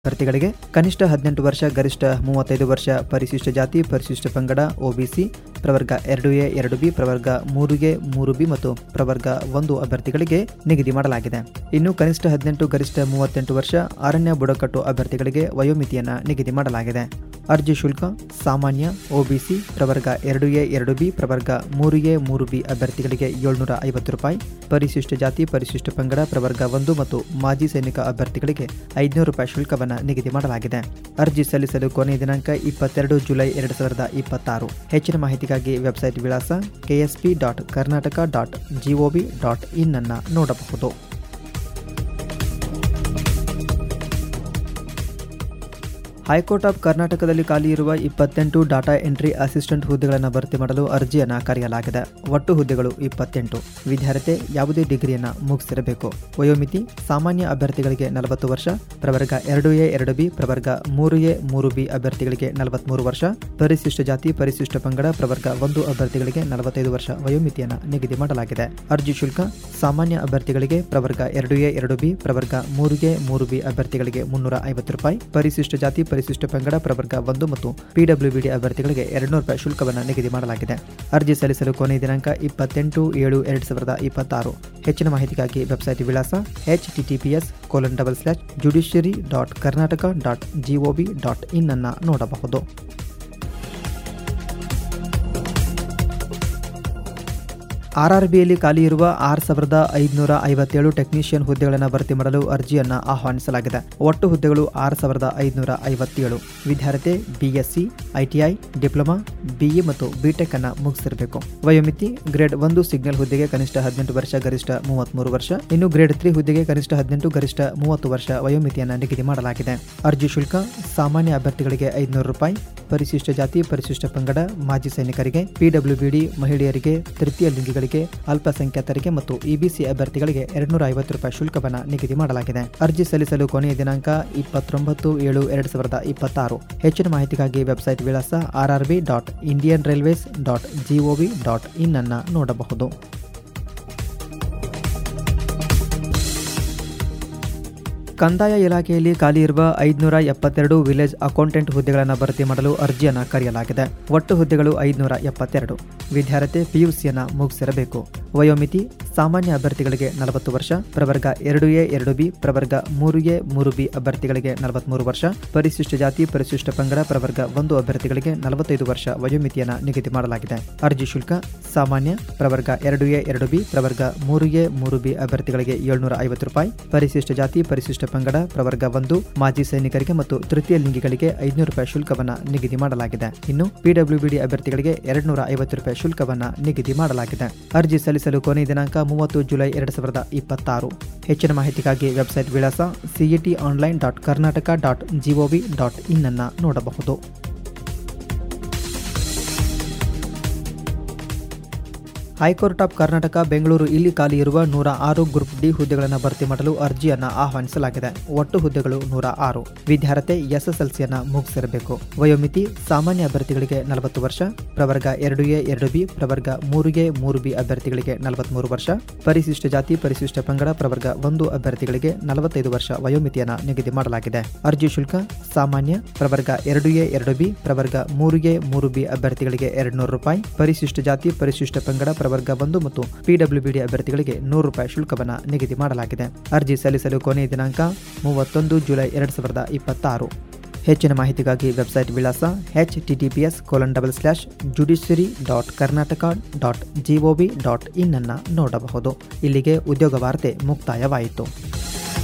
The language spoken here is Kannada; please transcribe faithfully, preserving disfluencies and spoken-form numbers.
ಅಭ್ಯರ್ಥಿಗಳಿಗೆ ಕನಿಷ್ಠ ಹದಿನೆಂಟು ವರ್ಷ ಗರಿಷ್ಠ ಮೂವತ್ತೈದು ವರ್ಷ ಪರಿಶಿಷ್ಟ ಜಾತಿ ಪರಿಶಿಷ್ಟ ಪಂಗಡ ಒಬಿಸಿ ಪ್ರವರ್ಗ ಎರಡು ಎ ಎರಡು ಬಿ ಪ್ರವರ್ಗ ಮೂರು ಎ ಮೂರು ಬಿ ಮತ್ತು ಪ್ರವರ್ಗ ಒಂದು ಅಭ್ಯರ್ಥಿಗಳಿಗೆ ನಿಗದಿ ಮಾಡಲಾಗಿದೆ. ಇನ್ನು ಕನಿಷ್ಠ ಹದಿನೆಂಟು ಗರಿಷ್ಠ ಮೂವತ್ತೆಂಟು ವರ್ಷ ಅರಣ್ಯ ಬುಡಕಟ್ಟು ಅಭ್ಯರ್ಥಿಗಳಿಗೆ ವಯೋಮಿತಿಯನ್ನು ನಿಗದಿ ಮಾಡಲಾಗಿದೆ. ಅರ್ಜಿ ಶುಲ್ಕ ಸಾಮಾನ್ಯ ಒಬಿಸಿ ಪ್ರವರ್ಗ ಎರಡು ಎ ಎರಡು ಬಿ ಪ್ರವರ್ಗ ಮೂರು ಎ ಮೂರು ಬಿ ಅಭ್ಯರ್ಥಿಗಳಿಗೆ ಏಳ್ನೂರ ಐವತ್ತು ರೂಪಾಯಿ, ಪರಿಶಿಷ್ಟ ಜಾತಿ ಪರಿಶಿಷ್ಟ ಪಂಗಡ ಪ್ರವರ್ಗ ಒಂದು ಮತ್ತು ಮಾಜಿ ಸೈನಿಕ ಅಭ್ಯರ್ಥಿಗಳಿಗೆ ಐದುನೂರು ರೂಪಾಯಿ ಶುಲ್ಕವನ್ನು ನಿಗದಿ ಮಾಡಲಾಗಿದೆ. ಅರ್ಜಿ ಸಲ್ಲಿಸಲು ಕೊನೆಯ ದಿನಾಂಕ ಇಪ್ಪತ್ತೆರಡು ಜುಲೈ ಎರಡು ಸಾವಿರದ ಇಪ್ಪತ್ತಾರು. ಹೆಚ್ಚಿನ ಮಾಹಿತಿಗಾಗಿ ವೆಬ್ಸೈಟ್ ವಿಳಾಸ KSP dot Karnataka dot gov dot in ಅನ್ನು ನೋಡಬಹುದು. ಹೈಕೋರ್ಟ್ ಆಫ್ ಕರ್ನಾಟಕದಲ್ಲಿ ಖಾಲಿ ಇರುವ ಇಪ್ಪತ್ತೆಂಟು ಡಾಟಾ ಎಂಟ್ರಿ ಅಸಿಸ್ಟೆಂಟ್ ಹುದ್ದೆಗಳನ್ನು ಭರ್ತಿ ಮಾಡಲು ಅರ್ಜಿಯನ್ನು ಕರೆಯಲಾಗಿದೆ. ಒಟ್ಟು ಹುದ್ದೆಗಳು ಇಪ್ಪತ್ತೆಂಟು. ವಿದ್ಯಾರ್ಥಿ ಯಾವುದೇ ಡಿಗ್ರಿಯನ್ನು ಮುಗಿಸಿರಬೇಕು. ವಯೋಮಿತಿ ಸಾಮಾನ್ಯ ಅಭ್ಯರ್ಥಿಗಳಿಗೆ ನಲವತ್ತು ವರ್ಷ, ಪ್ರವರ್ಗ ಎರಡು ಎ ಎರಡು ಬಿ ಪ್ರವರ್ಗ ಮೂರು ಎ ಮೂರು ಬಿ ಅಭ್ಯರ್ಥಿಗಳಿಗೆ ನಲವತ್ಮೂರು ವರ್ಷ, ಪರಿಶಿಷ್ಟ ಜಾತಿ ಪರಿಶಿಷ್ಟ ಪಂಗಡ ಪ್ರವರ್ಗ ಒಂದು ಅಭ್ಯರ್ಥಿಗಳಿಗೆ ನಲವತ್ತೈದು ವರ್ಷ ವಯೋಮಿತಿಯನ್ನು ನಿಗದಿ ಮಾಡಲಾಗಿದೆ. ಅರ್ಜಿ ಶುಲ್ಕ ಸಾಮಾನ್ಯ ಅಭ್ಯರ್ಥಿಗಳಿಗೆ ಪ್ರವರ್ಗ ಎರಡು ಎ ಎರಡು ಬಿ ಪ್ರವರ್ಗ ಮೂರು ಎ ಮೂರು ಬಿ ಅಭ್ಯರ್ಥಿಗಳಿಗೆ ಮುನ್ನೂರ ಐವತ್ತು ರೂಪಾಯಿ, ಪರಿಶಿಷ್ಟ ಜಾತಿ ಪರಿಶಿಷ್ಟ ಪಂಗಡ ಪ್ರವರ್ಗ ಒಂದು ಮತ್ತು ಪಿಡಬ್ಲ್ಯೂಬಿಡಿ ಅಭ್ಯರ್ಥಿಗಳಿಗೆ ಎರಡುನೂರು ರೂಪಾಯಿ ಶುಲ್ಕವನ್ನು ನಿಗದಿ ಮಾಡಲಾಗಿದೆ. ಅರ್ಜಿ ಸಲ್ಲಿಸಲು ಕೊನೆಯ ದಿನಾಂಕ ಇಪ್ಪತ್ತೆಂಟು ಏಳು ಎರಡು ಸಾವಿರದ ಇಪ್ಪತ್ತಾರು. ಹೆಚ್ಚಿನ ಮಾಹಿತಿಗಾಗಿ ವೆಬ್ಸೈಟ್ ವಿಳಾಸ H T T P S colon double slash judiciary dot Karnataka dot gov dot in ಅನ್ನು ನೋಡಬಹುದು. ಆರ್ಆರ್ಬಿಯಲ್ಲಿ ಖಾಲಿ ಇರುವ ಆರು ಸಾವಿರದ ಐದುನೂರ ಐವತ್ತೇಳು ಟೆಕ್ನಿಷಿಯನ್ ಹುದ್ದೆಗಳನ್ನು ಭರ್ತಿ ಮಾಡಲು ಅರ್ಜಿಯನ್ನು ಆಹ್ವಾನಿಸಲಾಗಿದೆ. ಒಟ್ಟು ಹುದ್ದೆಗಳು ಆರು ಸಾವಿರದ ಐದುನೂರ ಐವತ್ತೇಳು. ವಿದ್ಯಾರ್ಥಿ ಬಿಎಸ್ಸಿ, ಐಟಿಐ, ಡಿಪ್ಲೊಮಾ, ಬಿಇ ಮತ್ತು ಬಿಟೆಕ್ ಅನ್ನು ಮುಗಿಸಿರಬೇಕು. ವಯೋಮಿತಿ ಗ್ರೇಡ್ ಒಂದು ಸಿಗ್ನಲ್ ಹುದ್ದೆಗೆ ಕನಿಷ್ಠ ಹದಿನೆಂಟು ವರ್ಷ ಗರಿಷ್ಠ ಮೂವತ್ಮೂರು ವರ್ಷ. ಇನ್ನು ಗ್ರೇಡ್ ತ್ರೀ ಹುದ್ದೆಗೆ ಕನಿಷ್ಠ ಹದಿನೆಂಟು ಗರಿಷ್ಠ ಮೂವತ್ತು ವರ್ಷ ವಯೋಮಿತಿಯನ್ನು ನಿಗದಿ ಮಾಡಲಾಗಿದೆ. ಅರ್ಜಿ ಶುಲ್ಕ ಸಾಮಾನ್ಯ ಅಭ್ಯರ್ಥಿಗಳಿಗೆ ಐದುನೂರು ರೂಪಾಯಿ, ಪರಿಶಿಷ್ಟ ಜಾತಿ ಪರಿಶಿಷ್ಟ ಪಂಗಡ ಮಾಜಿ ಸೈನಿಕರಿಗೆ, ಪಿಡಬ್ಲ್ಯೂಬಿಡಿ ಮಹಿಳೆಯರಿಗೆ, ತೃತೀಯ ಲಿಂಗಿಗಳಿಗೆ, ಅಲ್ಪಸಂಖ್ಯಾತರಿಗೆ ಮತ್ತು ಇಬಿಸಿ ಅಭ್ಯರ್ಥಿಗಳಿಗೆ ಎರಡ್ನೂರ ಐವತ್ತು ರೂಪಾಯಿ ಶುಲ್ಕವನ್ನು ನಿಗದಿ ಮಾಡಲಾಗಿದೆ. ಅರ್ಜಿ ಸಲ್ಲಿಸಲು ಕೊನೆಯ ದಿನಾಂಕ ಇಪ್ಪತ್ತೊಂಬತ್ತು ಏಳು ಎರಡು ಸಾವಿರದ ಇಪ್ಪತ್ತಾರು. ಹೆಚ್ಚಿನ ಮಾಹಿತಿಗಾಗಿ ವೆಬ್ಸೈಟ್ ವಿಳಾಸ R R B dot Indian railways dot gov dot in ಅನ್ನು ನೋಡಬಹುದು. ಕಂದಾಯ ಇಲಾಖೆಯಲ್ಲಿ ಖಾಲಿ ಇರುವ ಐದುನೂರ ಎಪ್ಪತ್ತೆರಡು ವಿಲೇಜ್ ಅಕೌಂಟೆಂಟ್ ಹುದ್ದೆಗಳನ್ನು ಭರ್ತಿ ಮಾಡಲು ಅರ್ಜಿಯನ್ನು ಕರೆಯಲಾಗಿದೆ. ಒಟ್ಟು ಹುದ್ದೆಗಳು ಐದುನೂರ ಎಪ್ಪತ್ತೆರಡು. ವಿದ್ಯಾರ್ಥಿ ಪಿಯುಸಿಯನ್ನು ಮುಗಿಸಿರಬೇಕು. ವಯೋಮಿತಿ ಸಾಮಾನ್ಯ ಅಭ್ಯರ್ಥಿಗಳಿಗೆ ನಲವತ್ತು ವರ್ಷ, ಪ್ರವರ್ಗ ಎರಡು ಎ ಎರಡು ಬಿ ಪ್ರವರ್ಗ ಮೂರು ಎ ಮೂರು ಬಿ ಅಭ್ಯರ್ಥಿಗಳಿಗೆ ನಲವತ್ಮೂರು ವರ್ಷ, ಪರಿಶಿಷ್ಟ ಜಾತಿ ಪರಿಶಿಷ್ಟ ಪಂಗಡ ಪ್ರವರ್ಗ ಒಂದು ಅಭ್ಯರ್ಥಿಗಳಿಗೆ ನಲವತ್ತೈದು ವರ್ಷ ವಯೋಮಿತಿಯನ್ನು ನಿಗದಿ ಮಾಡಲಾಗಿದೆ. ಅರ್ಜಿ ಶುಲ್ಕ ಸಾಮಾನ್ಯ ಪ್ರವರ್ಗ ಎರಡು ಎ ಎರಡು ಬಿ ಪ್ರವರ್ಗ ಮೂರು ಎ ಮೂರು ಬಿ ಅಭ್ಯರ್ಥಿಗಳಿಗೆ ಏಳ್ನೂರ ಐವತ್ತು ರೂಪಾಯಿ, ಪರಿಶಿಷ್ಟ ಜಾತಿ ಪರಿಶಿಷ್ಟ ಪಂಗಡ ಪ್ರವರ್ಗ ಒಂದು ಮಾಜಿ ಸೈನಿಕರಿಗೆ ಮತ್ತು ತೃತೀಯ ಲಿಂಗಿಗಳಿಗೆ ಐದುನೂರು ರೂಪಾಯಿ ಶುಲ್ಕವನ್ನು ನಿಗದಿ ಮಾಡಲಾಗಿದೆ. ಇನ್ನು ಪಿಡಬ್ಲ್ಯೂಬಿಡಿ ಅಭ್ಯರ್ಥಿಗಳಿಗೆ ಎರಡ್ನೂರ ಐವತ್ತು ರೂಪಾಯಿ ಶುಲ್ಕವನ್ನು ನಿಗದಿ ಮಾಡಲಾಗಿದೆ. ಅರ್ಜಿ ಸಲ್ಲಿಸಲು ಕೊನೆಯ ದಿನಾಂಕ ಮೂವತ್ತು ಜುಲೈ ಎರಡು ಸಾವಿರದ ಇಪ್ಪತ್ತಾರು. ಹೆಚ್ಚಿನ ಮಾಹಿತಿಗಾಗಿ ವೆಬ್ಸೈಟ್ ವಿಳಾಸ CET online dot Karnataka dot gov dot in ಅನ್ನು ನೋಡಬಹುದು. ಹೈಕೋರ್ಟ್ ಆಫ್ ಕರ್ನಾಟಕ ಬೆಂಗಳೂರು ಇಲ್ಲಿ ಖಾಲಿ ಇರುವ ನೂರ ಆರು ಗ್ರೂಪ್ ಡಿ ಹುದ್ದೆಗಳನ್ನು ಭರ್ತಿ ಮಾಡಲು ಅರ್ಜಿಯನ್ನು ಆಹ್ವಾನಿಸಲಾಗಿದೆ. ಒಟ್ಟು ಹುದ್ದೆಗಳು ನೂರ ಆರು. ವಿದ್ಯಾರ್ಥಿ ಎಸ್ಎಸ್ಎಲ್ಸಿಯನ್ನು ಮುಗಿಸಿರಬೇಕು. ವಯೋಮಿತಿ ಸಾಮಾನ್ಯ ಅಭ್ಯರ್ಥಿಗಳಿಗೆ ನಲವತ್ತು ವರ್ಷ, ಪ್ರವರ್ಗ ಎರಡು ಎ ಎರಡು ಬಿ ಪ್ರವರ್ಗ ಮೂರು ಎ ಮೂರು ಬಿ ಅಭ್ಯರ್ಥಿಗಳಿಗೆ ನಲವತ್ಮೂರು ವರ್ಷ, ಪರಿಶಿಷ್ಟ ಜಾತಿ ಪರಿಶಿಷ್ಟ ಪಂಗಡ ಪ್ರವರ್ಗ ಒಂದು ಅಭ್ಯರ್ಥಿಗಳಿಗೆ ನಲವತ್ತೈದು ವರ್ಷ ವಯೋಮಿತಿಯನ್ನು ನಿಗದಿ ಮಾಡಲಾಗಿದೆ. ಅರ್ಜಿ ಶುಲ್ಕ ಸಾಮಾನ್ಯ ಪ್ರವರ್ಗ ಎರಡು ಎ ಎರಡು ಬಿ ಪ್ರವರ್ಗ ಮೂರು ಎ ಮೂರು ಬಿ ಅಭ್ಯರ್ಥಿಗಳಿಗೆ ಎರಡ್ನೂರು ರೂಪಾಯಿ, ಪರಿಶಿಷ್ಟ ಜಾತಿ ಪರಿಶಿಷ್ಟ ಪಂಗಡ ವರ್ಗ ಒಂದು ಮತ್ತು ಪಿಡಬ್ಲ್ಯೂಬಿಡಿ ಅಭ್ಯರ್ಥಿಗಳಿಗೆ ನೂರು ರೂಪಾಯಿ ಶುಲ್ಕವನ್ನು ನಿಗದಿ ಮಾಡಲಾಗಿದೆ. ಅರ್ಜಿ ಸಲ್ಲಿಸಲು ಕೊನೆಯ ದಿನಾಂಕ ಮೂವತ್ತೊಂದು ಜುಲೈ ಎರಡು ಸಾವಿರದ ಇಪ್ಪತ್ತಾರು. ಹೆಚ್ಚಿನ ಮಾಹಿತಿಗಾಗಿ ವೆಬ್ಸೈಟ್ ವಿಳಾಸ H T T P S colon double slash judiciary dot Karnataka dot gov dot in ಅನ್ನು ನೋಡಬಹುದು. ಇಲ್ಲಿಗೆ ಉದ್ಯೋಗ ವಾರ್ತೆ ಮುಕ್ತಾಯವಾಯಿತು.